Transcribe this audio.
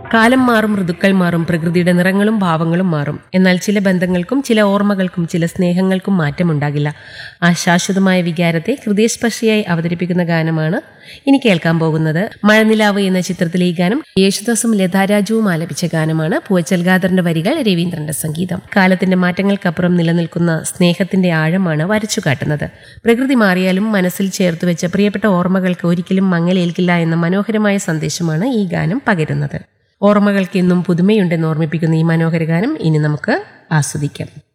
കാലം മാറും, ഋതുക്കൾ മാറും, പ്രകൃതിയുടെ നിറങ്ങളും ഭാവങ്ങളും മാറും. എന്നാൽ ചില ബന്ധങ്ങൾക്കും ചില ഓർമ്മകൾക്കും ചില സ്നേഹങ്ങൾക്കും മാറ്റമുണ്ടാകില്ല. ആ ശാശ്വതമായ വികാരത്തെ ഹൃദയസ്പർശിയായി അവതരിപ്പിക്കുന്ന ഗാനമാണ് ഇനി കേൾക്കാൻ പോകുന്നത്. മഴനിലാവ് എന്ന ചിത്രത്തിലെ ഈ ഗാനം യേശുദാസും ലതാരാജുവും ആലപിച്ച ഗാനമാണ്. പൂവച്ചൽ ഖാദറിന്റെ വരികൾ, രവീന്ദ്രന്റെ സംഗീതം. കാലത്തിന്റെ മാറ്റങ്ങൾക്കപ്പുറം നിലനിൽക്കുന്ന സ്നേഹത്തിന്റെ ആഴമാണ് വരച്ചു കാട്ടുന്നത്. പ്രകൃതി മാറിയാലും മനസ്സിൽ ചേർത്ത് വെച്ച പ്രിയപ്പെട്ട ഓർമ്മകൾക്ക് ഒരിക്കലും മങ്ങലേൽക്കില്ല എന്ന മനോഹരമായ സന്ദേശമാണ് ഈ ഗാനം പകരുന്നത്. ഓർമ്മകൾക്ക് എന്നും പുതുമയുണ്ടെന്ന് ഓർമ്മിപ്പിക്കുന്ന ഈ മനോഹര ഗാനം ഇനി നമുക്ക് ആസ്വദിക്കാം.